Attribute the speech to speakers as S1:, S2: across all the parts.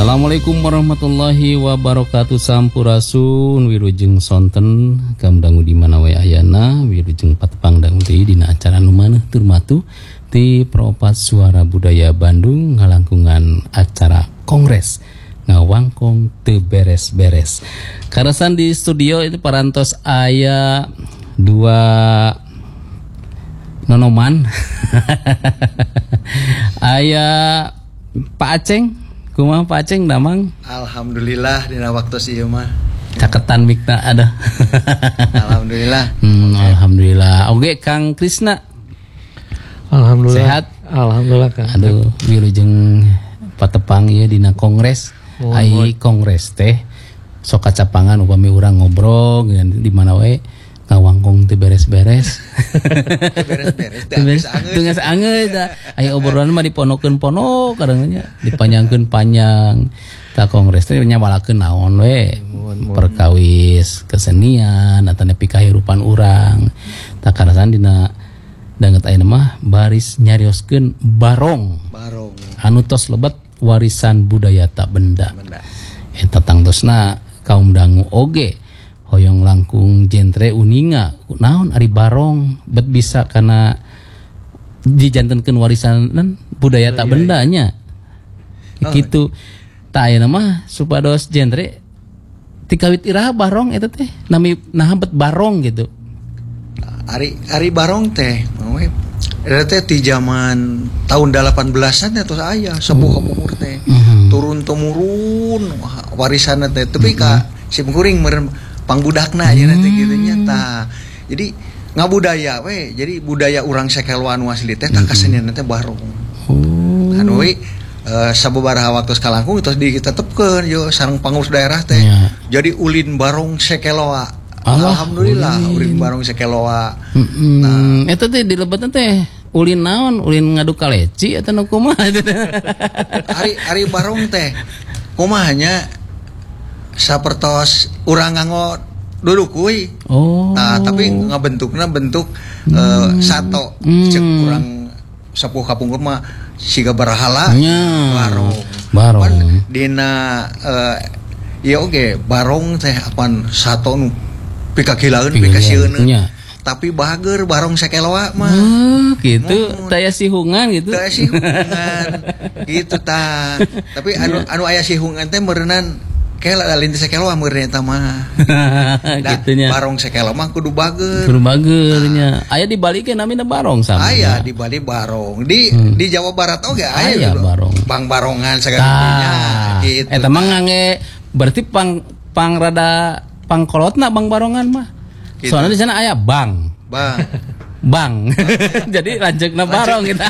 S1: Assalamualaikum warahmatullahi wabarakatuh. Sampurasun wirujeng sonten kamdangu di mana wae ayana wirujeng patepang dangu teh dina acara nu maneh tur matu ti Propat Suara Budaya Bandung ngalangkungan acara kongres ngawangkong teu beres-beres. Karasan di studio itu parantos aya dua nonoman aya Pak Aceng. Kumaha Pak Aceng damang?
S2: Alhamdulillah dina waktu si mah.
S1: Caketan mikna ada.
S2: Alhamdulillah.
S1: Alhamdulillah. Oke Kang Krisna.
S3: Alhamdulillah.
S1: Sehat?
S3: Alhamdulillah Kang.
S1: Aduh, wilujeng patepang ieu dina kongres. Ai kongres teh sok kacapangan upami urang ngobrol di mana wae ngawangkong teu beres-beres.
S2: Beres-beres.
S1: Teu geus angeut da. Aya obrolan mah diponokeun-ponok kadangnya, dipanjangkeun panjang. Ta kongres teh nyawalakeun naon we? Perkawis, kesenian, atau nepi kahirupan urang. Ta karasan dina danget ayeuna mah baris nyarioskeun barong. Anu tos lebet warisan budaya tak benda. Eta tangtosna kaum dangu oge hoyong langkung jentre uninga naon ari barong bet bisa karena dijantenkeun warisan budaya tak bendanya gitu. Ta ayeuna mah supados jentre tikawit iraha barong eta teh nami naha bet barong gitu.
S2: Ari barong teh eta teh ti zaman tahun 18-an atuh aya sepuh umur teh turun temurun warisanna teh tapi ka simkuring meureun pangbudakna aja nanti gitu nyata. Jadi ngabudaya we. Jadi budaya urang sakelwa anu asli teh tak kasenian teh barong. Anu we sababaraha waktu sekalangkung terus ditetepkeun yo sareng pangurus daerah teh. Jadi ulin barong sakelwa. Alhamdulillah ulin barong sakelwa.
S1: Nah, eta teh dilebetna teh ulin naon? Ulin ngadu kaleci eta nu kumaha?
S2: Ari barong teh kumahanya sapertos urang nganggo duduk kuy. Nah, tapi ngabentukna bentuk sato. Cek urang sapuh kapungkur mah siga barahala barong. Dina ieu oge barong teh apan sato nu pikakilaeun pikasieun. Tapi bager barong sakelwa mah.
S1: Gitu. Taya sihungan gitu.
S2: Taya sihungan. Gitu ta. Tapi anu aya sihungan teh meureunnan kela lalin sakelwa meureun eta mah. Gitunya. Barong sakelwa mah kudu bager.
S1: Kudu bagernya. Aya di Bali ke namina barong sama.
S2: Aya di Bali barong. Di Jawa Barat oge aya
S1: barong.
S2: Bang barongan sagala gitu.
S1: Eta mah ngange berarti pang rada pangkolotna bang barongan mah. Gitu. Soalnya di sana aya bang. Jadi lanjutna barong kita.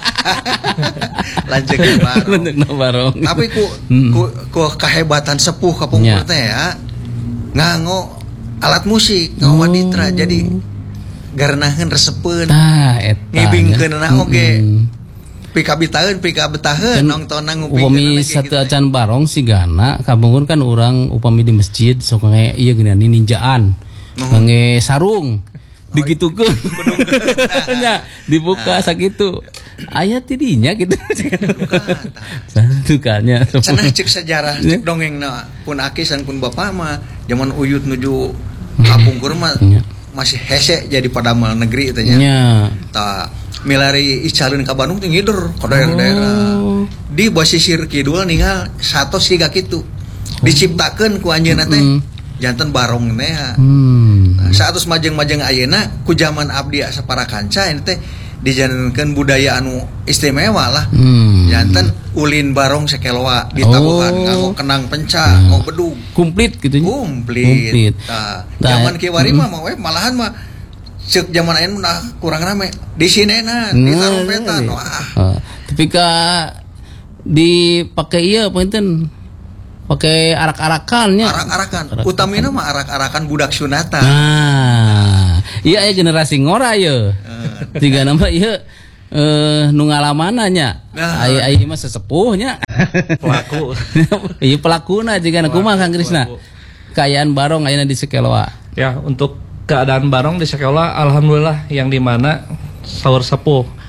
S1: Lanjutna barong.
S2: Tapi ku kahebatan sepuh kapungkur teh ya. Nganggo alat musik, nganggo waditra jadi garanaheun resepeun. Ngibingkeunna oge. Pika betaheun nongtonna ngupingkeun.
S1: Upami satu acan barong sigana kapungkur kan urang upami di masjid sok nge ieu geunan ninjaan. Nge sarung. Digitukeun nya dibuka sakitu aya tidinya gitu santukanya
S2: cenah cek sejarah cek dongengna pun akisan pun bapak mah zaman uyut nuju kapungkur mah masih hese jadi padamal negeri teh nya ta milari icalin ka Bandung teh ngider ka daerah-daerah di basisir kidul ninggal satu siga kitu diciptakeun ku anjeunna teh janten barong teh saat majeng-majeng ayeuna ku zaman abdi sapara kanca ini teh dijanenkeun budaya anu istimewa lah. Janten ulin barong sakelwa ditabuhan nganggo kenang penca, nganggo bedug.
S1: Komplit gitu nya.
S2: Komplit. Zaman kiwari mah malahan mah ceuk zaman ayeuna mah kurang rame. Di sinena, di tarumpetan.
S1: Tapi ka dipake ieu punten pakai arak-arakannya.
S2: Arak-arakan. Utamina mah arak-arakan budak sunatan.
S1: Iya generasi ngora ye. Tiga nama iya nu ngalamananya. Ai mah sesepuhnya.
S3: Pelaku.
S1: Iya pelakuna jika kumaha Kang Krisna. Kayaan barong ayeuna di Sakelwa.
S3: Ya, untuk keadaan barong di Sakelwa alhamdulillah yang di mana saur sepuh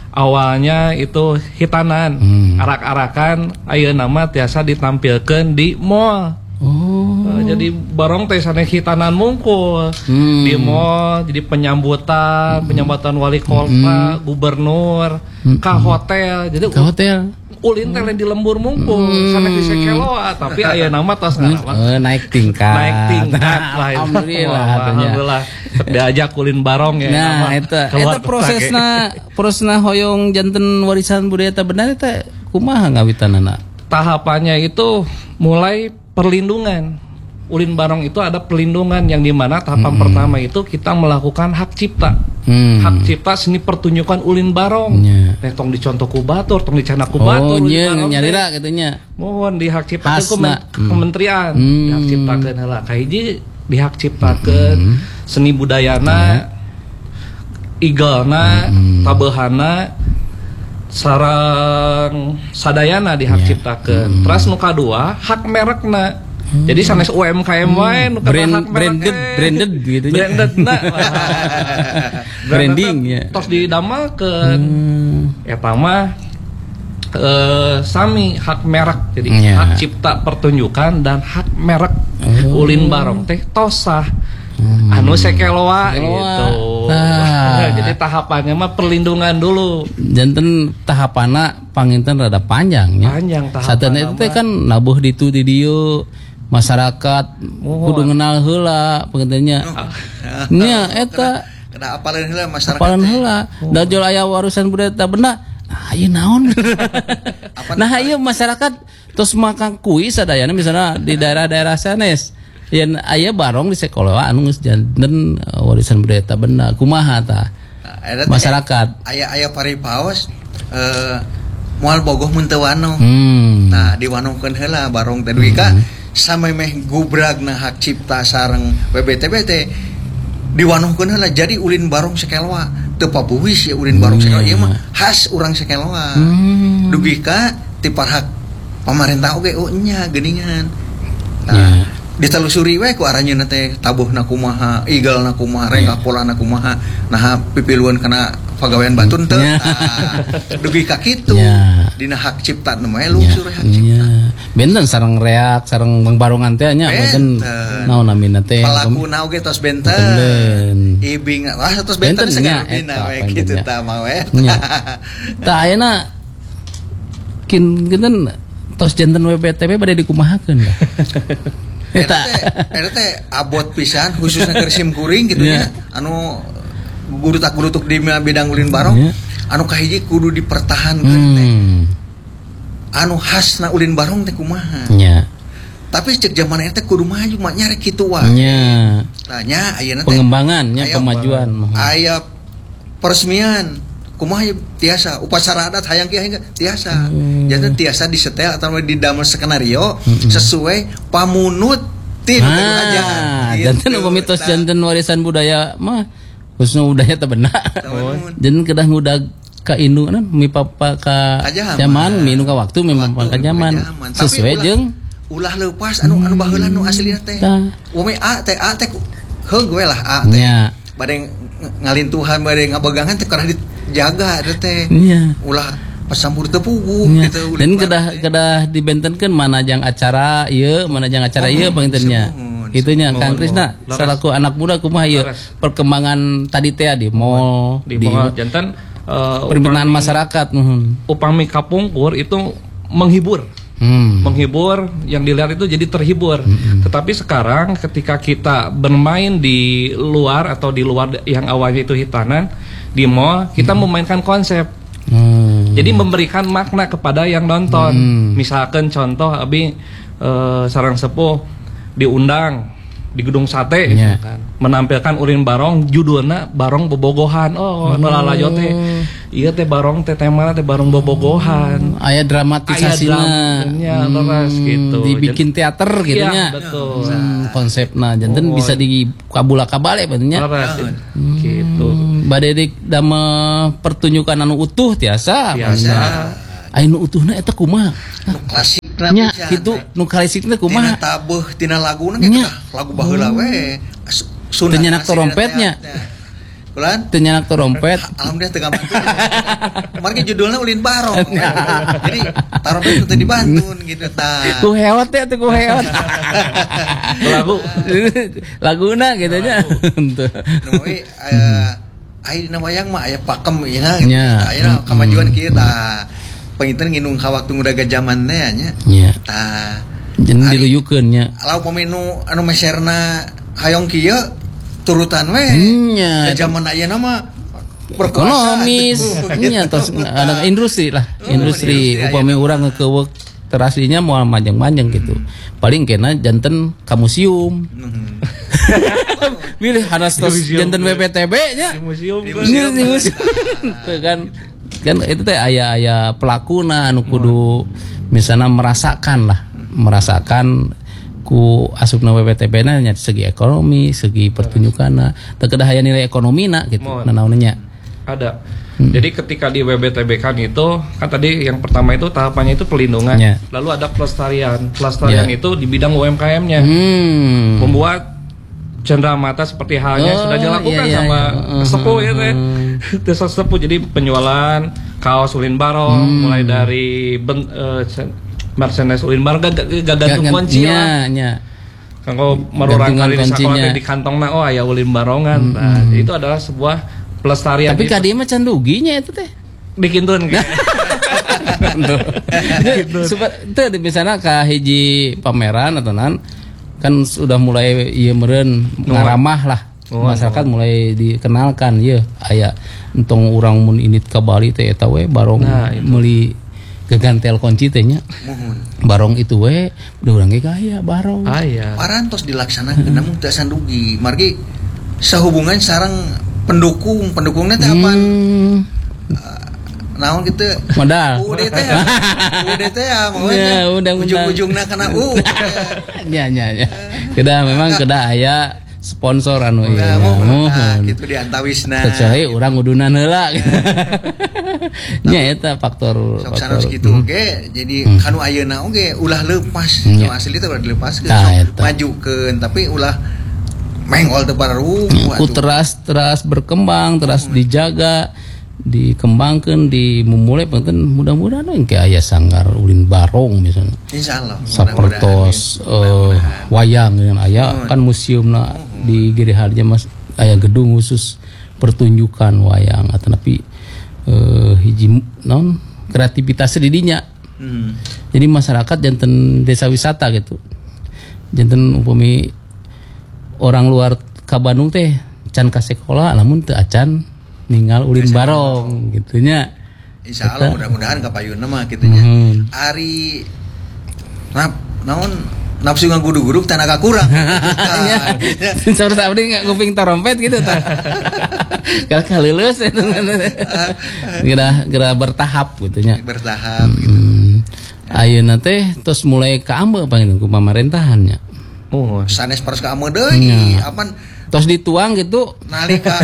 S3: awalnya itu hitanan, arak-arakan, ayeuna nama tiasa ditampilkan di mall. Jadi barong teh sanes hitanan mungkul di mall, jadi penyambutan wali kota, gubernur, ke hotel. Jadi
S1: ke hotel.
S3: Ulin teh di lembur mungkul, sanes di Sekeloa, tapi ayeuna nama tos
S1: naik tingkat
S3: lah. Alhamdulillah. Diajak ulin barong ya.
S1: Nah, eta prosesna hoyong janten warisan budaya teh benar teh kumaha ngawitanana?
S3: Tahapannya itu mulai perlindungan. Ulin barong itu ada perlindungan yang dimana tahapan pertama itu kita melakukan hak cipta. Hak cipta seni pertunjukan ulin barong. Tong dicontoh ku batur, tong dicana ku batur.
S1: Nyarira katanya.
S3: Mohon di hak cipta ke kementerian. Di hak ciptakeun heula. Kahiji di hak ciptakeun seni budayana, igalna, tabeuhana, sareng sadayana di hak ciptakeun. Terus nu kadua hak merekna. Jadi sanes UMKM wae nu
S1: branded gitu nya. Branding ya.
S3: Tos didamelkeun. Eta mah sami hak merek. Jadi hak cipta pertunjukan dan hak merek ulin barong teh tosah. Anu Sekeloa gitu. Jadi tahapannya mah perlindungan dulu. Janten
S1: tahapana panginten rada panjang ya.
S3: Panjang tahapan.
S1: Satana itu teh kan nabuh di dieu masyarakat kudu ngenal heula pengennya. Nya eta
S2: kada apaleun heula masyarakat.
S1: Apaleun heula. Da jol aya warusan budaya teh beuna. Ieu naon? Nah ieu masyarakat tos makan kuis sadayana misalnya di daerah-daerah sanes. Yen aya barong di Sekeloa anu geus janten warisan budaya teh beuna. Kumaha tah? Masyarakat
S2: aya paripaos moal bogoh mun teu wano. Nah diwanongkeun heula barong teh duwi ka sampai meh gubragna hak cipta sareng BBTB teh diwanongkeun heula jadi ulin barong Sekeloa teu papuwis ya ulin barong Sekeloa ieu mah khas urang Sekeloa. Dugi ka ti parhak pamarentah oge nya geuningan. Nah ditelusuri we ku aranjeunna teh tabuhna kumaha, igalna kumaha, rengapolana kumaha, nah pipiluan kana pagawean batun teh. Dugi ka kitu. Dina hak cipta nu mah lungsur hak cipta.
S1: Benten sareng reak sareng mangbarongan teh nya benten naon namina teh.
S2: Palakuna oge tos benten. Ibing tos benten segala dina we kitu tah mah we.
S1: Tah ayeuna kinten tos janten WBTB bade dikumahakeun.
S2: Eta teh abot pisan khususnya keur sim kuring gitu nya. Anu gurutak-gurutuk di bidang ulin barong anu kahiji kudu dipertahankeun teh. Anu khasna ulin barong teh kumaha? Tapi cek zaman eta kudu maju mah nya rek kitu wae. Tah nya ayeuna teh
S1: pengembangan nya kemajuan.
S2: Aya peresmian kumaha tiasa upacara adat hayang kieu tiasa. Jadi tiasa disetel atau didamel skenario sesuai pamunut tim kerajaan.
S1: Janten mitos janten warisan budaya mah khususnya budaya teh beuna. Janten kedah ngudag ka indung mi papa ka zaman mi nu ka waktu memang ka zaman sesuai jeung
S2: ulah leupas anu baheula nu aslina teh. Wame a teh heug we lah a teh. Bade ngalintuhan bade ngabegangan teh kada dijaga teh. Ulah pasambur teu puguh gitu.
S1: Dan kedah dibentenkeun manajang acara ieu, manajang acara ieu pangintennya. Itunya Kang Krisna selaku anak muda kumaha ieu perkembangan tadi teh di mall
S3: di janten
S1: permintaan masyarakat.
S3: Upami kapungkur itu menghibur. Menghibur, yang dilihat itu jadi terhibur. Tetapi sekarang ketika kita bermain di luar atau di luar yang awalnya itu hitanan di mall, kita memainkan konsep. Jadi memberikan makna kepada yang nonton. Misalkan contoh abi sareng sepuh diundang di gedung sate misalkan, menampilkan ulin barong judulnya barong bobogohan. Nolalayo teh iya teh barong teh tema teh barong bobogohan,
S1: aya dramatisasinya
S3: leres gitu,
S1: dibikin teater gitu nya.
S3: Betul.
S1: Konsepna janten bisa dikabula-kabale benernya
S3: gitu.
S1: Bade damel pertunjukan anu utuh tiasa anu utuhna eta kumaha
S2: klasik
S1: nya kitu nu klasikna kumaha
S2: tina tabuh tina laguna kita lagu baheula we
S1: sunat nyenak trompetnya
S2: Ulan
S1: teu nyanak trompet.
S2: Alhamdulillah teu gampang. Margi judulna Ulin Barong. Jadi trompet teu dibantun gitu tah.
S1: Ku heot teh ku heot. Laguna gitu nya.
S2: Nu ai dina wayang mah aya pakem ieu nya. Aya kamajuan kieu tah. Penginten nginung ka waktu ngudaga zaman teh nya.
S1: Nya.
S2: Tah.
S1: Jeung diluyukeun nya.
S2: Lauk pamenu anu meserna hayong kieu turutan we.
S1: Nya.
S2: Zaman ayeuna mah
S1: ekonomis. Nya tos ada industri lah. Industri upami urang ngekeuweuk teraslinya moal manjang-manjang gitu. Paling kena janten ka museum. Milih hanas tos janten WPTB nya. Di museum. Kan itu teh aya pelakuna anu kudu misalnya merasakan ku asupna WPTB na nya segi ekonomi, segi pertunjukanna, teu kedah aya nilai ekonomina gitu nanaonnya.
S3: Ada. Jadi ketika di WBTB kan itu kan tadi yang pertama itu tahapannya itu pelindungan, lalu ada pelestarian itu di bidang UMKM-nya, membuat cenderamata seperti halnya sudah dilakukan sama sepuh ya teh, desa sepuh. Jadi penjualan kaos Ulin Barong mulai dari merchandise Ulin Barong gagantung kunci lah. Kanggo marurang kali di sekolah di kantongna aya Ulin Barongan. Nah, itu adalah sebuah pelestarian.
S1: Tapi kadi mah can ruginya itu teh.
S3: Dikintun gitu.
S1: Itu misalnya ka hiji pameran atau kan sudah mulai ieu meureun ngaramah lah. Masyarakat mulai dikenalkan ieu aya entong urang mun init ka Bali teh eta we barong meuli gegantel kunci teh nya. Barong itu we urang ge gaya barong.
S3: Aya.
S2: Parantos dilaksanakeun namun teu sandugi. Margi sahubungan sareng pendukungnya teh apa? Naon gitu
S1: modal.
S2: UDT ya maunya ujung-ujungna kana
S1: nya. Kedah memang kedah aya sponsor anu ieu.
S2: Gitu diantawisna.
S1: Kecuali urang udunan heula. Nya eta faktor
S2: sanes kitu oge. Jadi kanu ayeuna oge ulah leupas. Asli teh ulah dilepaskeun majukeun tapi ulah mengol teu baru
S1: teras berkembang, teras dijaga, dikembangkan, dimulai penting mudah-mudahan engke aya sanggar Ulin Barong misalnya.
S2: Insyaallah.
S1: Sapertos wayang yang aya kan museumna di Giri Harja Mas aya gedung khusus pertunjukan wayang ataupun hiji naon kreativitas di dinya. Jadi masyarakat janten desa wisata gitu. Janten upami orang luar ka Bandung teh can ka sekolah lamun teu acan ninggal Ulin Barong gitunya.
S2: Insyaallah mudah-mudahan kapayunna mah kitu nya. Ari naon nafsu ngagudug-gudug tenaga kurang.
S1: Saur abdi nguping trompet gitu tah. Kalau kaleuleus eta geura bertahap gitu nya.
S2: Bertahap gitu.
S1: Ayeuna teh tos mulai kaambe panggil ku pamerintahan nya.
S2: Sanes paras ka ameu deui apan
S1: tos dituang gitu
S2: nalika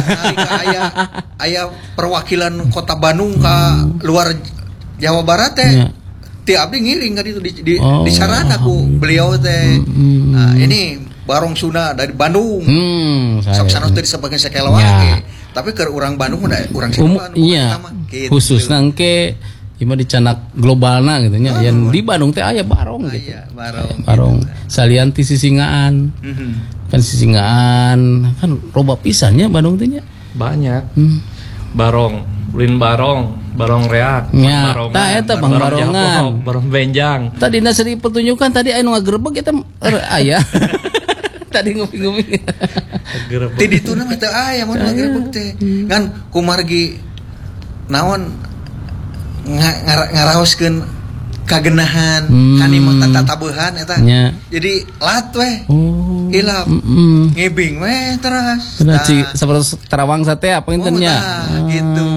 S2: aya perwakilan kota Bandung ka luar Jawa Barat teh ti abdi ngiring ka ditu di sarana ku beliau teh. Nah, ini Barong Sunda dari Bandung. Sok sanes teh disebutkeun sakeloa ge. Tapi keur urang Bandung udah urang Sunda
S1: nama gitu. Khususna engke ima dicanak globalna gitu nya. Yang di Bandung teh aya Barong gitu. Barong. Salian ti Sisingaan. Kan Sisingaan kan loba pisannya Bandung teh nya.
S3: Banyak. Barong, Ulin Barong, Barong Reak,
S1: Barongan. Tah eta Bang Barongan,
S3: Barong Benjang.
S1: Tadi na seri pertunjukan tadi anu ngagerebeg eta aya. Tadi nguping-nguping.
S2: Ti dituna mah teu aya mun ngagerebeg teh. Ngan kumargi naon ngaraoskeun kagenahan kanimah tatabeuhan eta. Jadi lat we. Hilap. Ngibing we teras.
S1: Sapertos Terawang sate apa intennya.
S2: Gitu.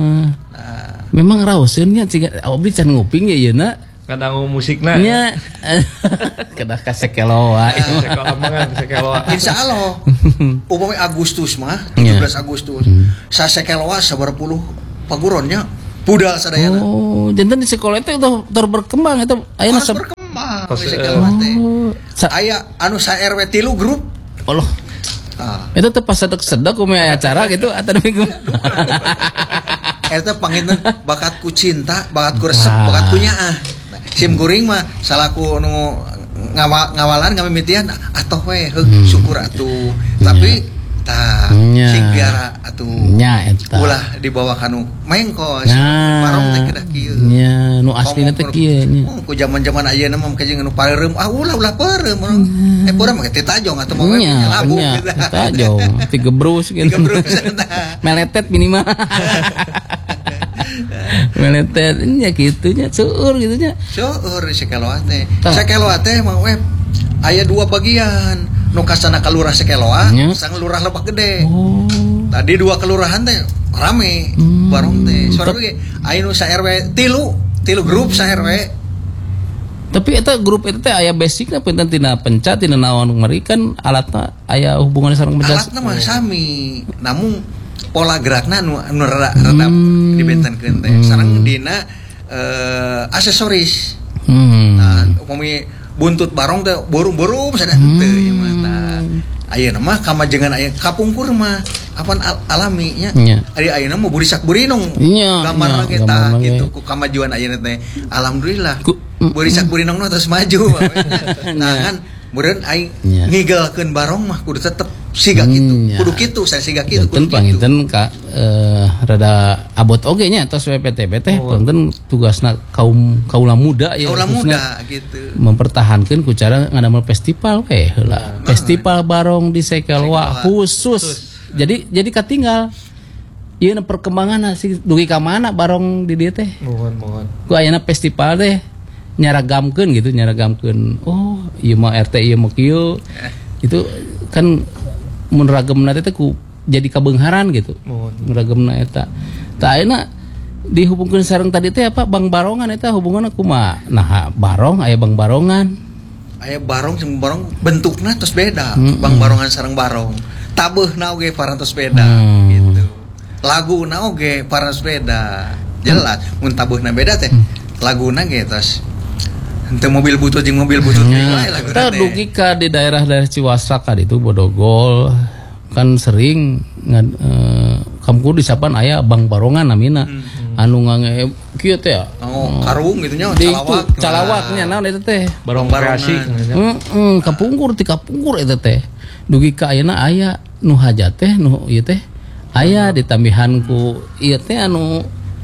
S1: Memang raoseun nya ciga abdi can nguping ya yeuna.
S3: Kadang musikna.
S1: Nya. Kedah ka sekeloa.
S3: Sekeloa.
S2: Insyaallah. Upami Agustus mah 17 Agustus. Sasekeloa 90 paguronnya. Budal sadayana.
S1: Oh, jantan di sekolah itu berkembang itu
S2: ayeuna berkembang di sekolah teh. Aya anu sa RW 3 grup.
S1: Allah. Itu teh pas sedek-sedek kumaha acara gitu atau minggu.
S2: Eta panginten bakatku cinta, bakatku resep, bakatku nyaah. Sim kuring mah salaku nu ngawalan ngamimitian atoh we syukur atuh. Tapi tah sing biara atuh
S1: nya eta
S2: ulah dibawa kanu mengkos barong teh kedah kieu
S1: nya nu aslina teh kieu nya
S2: ku zaman-zaman ayeuna mah kajeng nu pareureum ulah pareureum pura mah teh tajong atuh mah
S1: labu tajong tigebrus gitu meletet minimal meletet nya kitu nya seueur gitu nya
S2: seueur sakeloa teh mah we aya dua bagian nu kasana kalurah Sekeloa sang lurah Lebak Gede. Tadi dua kelurahan teh rame barong teh. Soalnya ge aya nu sa-RW tilu grup sa-RW.
S1: Tapi eta grup eta teh aya basicna punten tina penca tina naon meri kan alatna aya hubungan sareng penca.
S2: Alatna mah sami. Namun pola gerakna nu rada dibentenkeun teh. Sareng dina aksesoris. Nah, upami buntut barong teh boru-boru sadar teu ieu mah tah. Ayeuna mah kamajengan aya kapungkur mah apaan alami nya. Ari ayeuna mah burisak burinong. Gambarna ge tah gitu ku kamajuan ayeuna teh. Alhamdulillah. Burisak burinong terus maju. Nah kan meureun aing ngigelkeun barong mah kudu tetep siga kitu. Kudu kitu saya siga kitu.
S1: Punten panginten ka rada abot oge nya tos WPTB teh punten tugasna kaula muda ya.
S2: Kaula muda gitu.
S1: Mempertahankeun ku cara ngadamel festival we heula. Festival barong di Sekeloa khusus. Jadi katinggal ieu perkembangan si dugi ka mana barong di dieu teh. Mohon. Ku ayeuna festival teh nyaragamkeun oh ieu mah RT ieu mah kieu itu kan mun ragemna teh ku jadi kabeungharan gitu mun ragemna eta tah ayeuna dihubungkeun sareng tadi teh apa Bang Barongan eta hubunganna kumaha nah barong aya Bang Barongan
S2: aya barong jeung barong bentukna tos beda Bang Barongan sareng barong tabeuna oge parantos beda gitu laguna oge parantos beda jelas mun tabeuna beda teh laguna ge tos henteu mobil butut jeung mobil butut lagu
S1: teh dugi ka di daerah-daerah Ciwasak ka ditu Bodogol kan sering kamku disapan aya Bang Barongan namina anu ngange kieu teh
S2: karung gitu nya
S1: calawaknya naon eta teh
S3: barong kreasi
S1: kapungkur ti kapungkur eta teh dugi ka ayeuna aya nu hajat teh nu ieu teh aya ditambihan ku ieu teh anu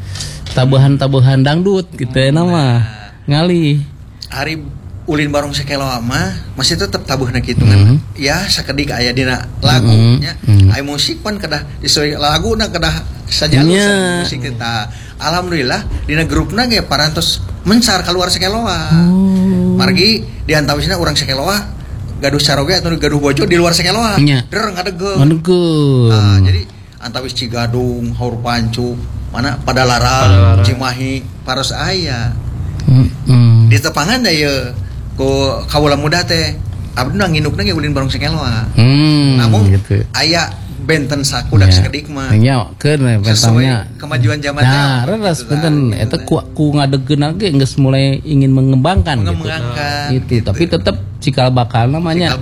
S1: tabuhan dangdut gitu mah ngali
S2: hari ulin barong Sekeloa mah masih tetep tabuhna kitu kan ya sakedik aya dina lagunya aya musik pan kedah disesuai laguna kedah sajalur musik kita alhamdulillah dina grupna ge parantos mencar keluar Sekeloa margi diantawisna urang Sekeloa gaduh saroge atau gaduh bojo di luar Sekeloa ngadegeuh nah jadi antawis Cigadung Haur Pancu mana pada Larang Cimahi paros aya di tepangan da ye ku kaula muda teh abdi nginukna ge ulin barong Sekeloa namun gitu. Aya benten sakudak sakedik mah
S1: nya keun bentangnya
S2: kemajuan zaman teh
S1: nah reres benten eta ku ngadegeun ge geus mulai ingin mengembangkan gitu tapi tetep cikal bakal namanya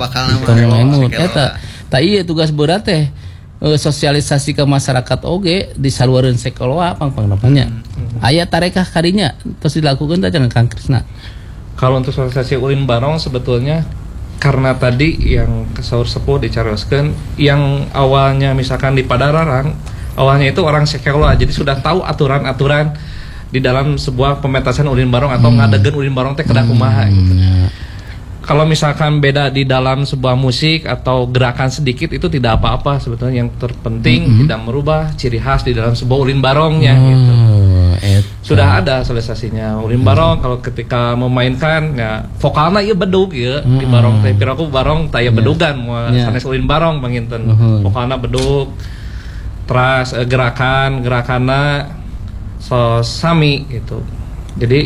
S1: eta tah ieu tugas berat teh sosialisasi ke masyarakat oge di salureun Sekeloa pang-pangna aya tarekah kadinya terus dilakukan teh jangan Kang Krisna.
S3: Kalau untuk sosialisasi ulin barong sebetulnya karena tadi yang kesaur sepuh dicaroskeun yang awalnya misalkan di Padararang awalnya itu orang Sekeloa jadi sudah tahu aturan-aturan di dalam sebuah pemetasan ulin barong atau ngadegeun ulin barong teh kedah kumaha gitu. Kalau misalkan beda di dalam sebuah musik atau gerakan sedikit itu tidak apa-apa sebetulnya yang terpenting tidak merubah ciri khas di dalam sebuah ulin barongnya gitu. Sudah ada sosialisasinya ulin barong kalau ketika memainkan ya vokalna ieu bedug ya di barong teh piraku barong taya bedugan moal sanes ulin barong panginten vokalna bedug terus gerakanna so sami gitu. Jadi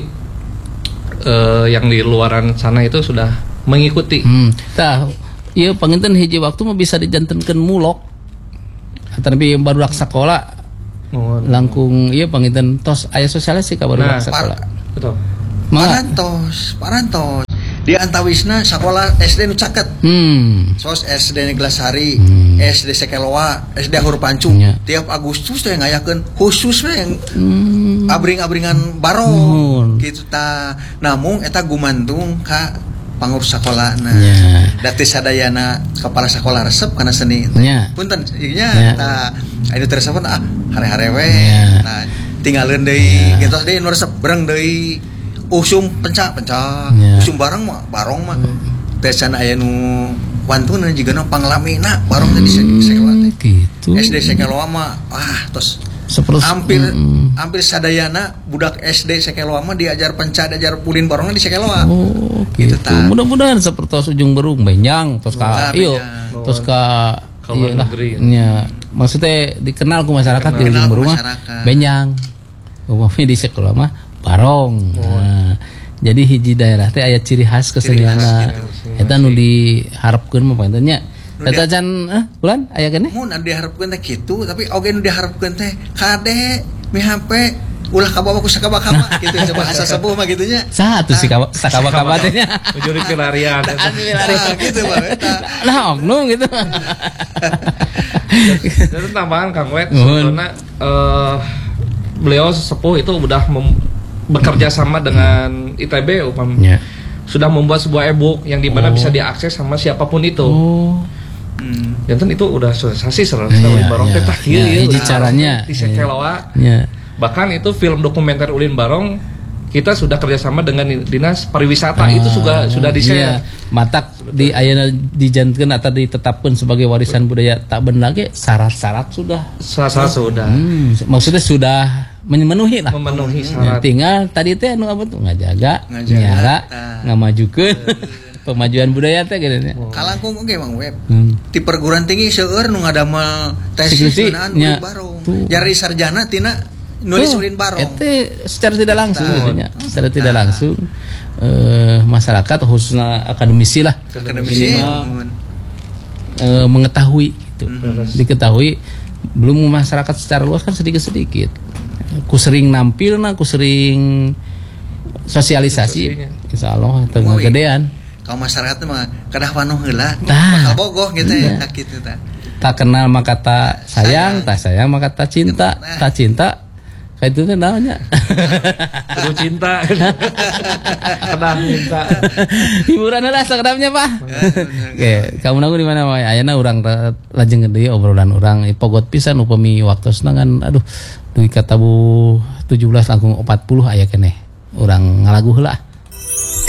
S3: yang di luaran sana itu sudah mengikuti.
S1: Tah, ieu panginten hiji waktu mah bisa dijantenkeun mulok. Tapi barudak sakola langkung ieu panginten tos aya sosialisasi ka barudak sakola.
S3: Betul.
S2: Parantos. Di antawisna sakola SD nu caket. Sos SD Neglasari. SD Sekeloa, SD Hur Pancu. Tiap Agustus teh ngayakeun khusus we yang abring-abringan barong gitu ta. Namun eta gumantung ka pangurus sakolana. Dati sadayana kepala sekolah resep kana seni. Punten nya ta anu tersebut hare-hare we. Nah, tinggalin deui gitu deui nu resep bereng deui usum pencak usum bareng mah barong mah teh can aya nu wantuna jigana panglamina barong tadi sekolah teh gitu SD Sekeloa mah tos hampir sadayana budak SD Sekeloa mah diajar pencak diajar pulin barongna di Sekeloa
S1: gitu ta mudah-mudahan sapertos ujung berung benjang tos ka ieu tos ka ieu lah nya maksudnya dikenal ku masyarakat di ujung berung mah benjang umumnya di sekolah mah barong. Nah, jadi hiji daerah teh aya ciri khas kesenianna. Eta nu diharapkeun mah pantennya. Eta can bulan aya keneh?
S2: Mun diharapkeun teh kitu, tapi oge nu diharapkeun teh kade mihampe ulah kabawa ku sakaba-kaba gitu coba asa sepuh mah kitu nya.
S1: Saha atuh si sakaba-kaba teh nya?
S3: Ujuri pelarian eta.
S2: Gitu Bang eta.
S1: Lah oknum gitu.
S3: Terus tambahan Kang Wet sebetulnya beliau sepuh itu udah bekerja sama dengan ITB umpamanya. Sudah membuat sebuah e-book yang dimana bisa diakses sama siapapun itu. Dan itu udah sensasi Ulin Barong teh tah kieu
S1: hiji caranya
S3: di Sekeloa. Bahkan itu film dokumenter Ulin Barong kita sudah kerjasama dengan Dinas Pariwisata itu sudah di-share.
S1: Matak di ayeuna dijanjikan atau ditetapkan sebagai warisan budaya tak benda ge syarat-syarat sudah. Maksudnya sudah memenuhi lah.
S3: Memenuhi syarat.
S1: Tinggal tadi teh anu apa tuh ngajaga, nyara, ngamajukeun pemajuan budaya teh gini.
S2: Kalangkung oge Mang Web. Ti perguruan tinggi seueur nu ngadamel tesis ngeunaan Ulin Barong. Jari sarjana tina nulis Ulin Barong.
S1: Itu secara tidak langsung gitu secara tidak langsung masyarakat khususnya akademisi lah mengetahui gitu. Diketahui belum masyarakat secara luas kan sedikit-sedikit. Ku sering nampil ku sering sosialisasi insyaallah teu gedean.
S2: Kalau masyarakat mah kadah panoh heula bakal bogoh gitu ya kitu tah.
S1: Tak kenal maka tak sayang, tak sayang maka tak cinta, tak cinta kayak itu kan namanya
S3: kudu cinta kadang cinta
S1: hiburan lah sakadamnya Pak. Oke, kamu naku di mana wae ayeuna urang lajeng gede obrolan urang pogot pisan upami waktosna kan aduh duit katabu 17 langkung 40 aya keneh urang ngalagu heula.